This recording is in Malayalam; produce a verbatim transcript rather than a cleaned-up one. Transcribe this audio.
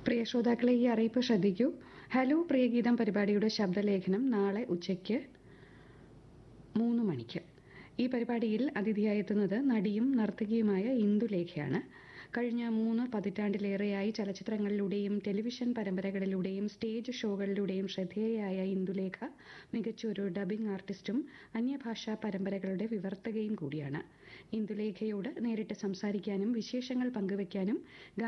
പ്രിയ ശ്രോതാക്കളെ, ഈ അറിയിപ്പ് ശ്രദ്ധിക്കൂ. ഹലോ പ്രിയഗീതം പരിപാടിയുടെ ശബ്ദലേഖനം നാളെ ഉച്ചയ്ക്ക് മൂന്ന് മണിക്ക്. ഈ പരിപാടിയിൽ അതിഥിയായെത്തുന്നത് നടിയും നർത്തകിയുമായ ഇന്ദുലേഖയാണ്. കഴിഞ്ഞ മൂന്ന് പതിറ്റാണ്ടിലേറെയായി ചലച്ചിത്രങ്ങളിലൂടെയും ടെലിവിഷൻ പരമ്പരകളിലൂടെയും സ്റ്റേജ് ഷോകളിലൂടെയും ശ്രദ്ധേയയായ ഇന്ദുലേഖ മികച്ചൊരു ഡബ്ബിംഗ് ആർട്ടിസ്റ്റും അന്യഭാഷാ പരമ്പരകളുടെ വിവർത്തകയും കൂടിയാണ്. ഇന്ദുലേഖയോട് നേരിട്ട് സംസാരിക്കാനും വിശേഷങ്ങൾ പങ്കുവയ്ക്കാനും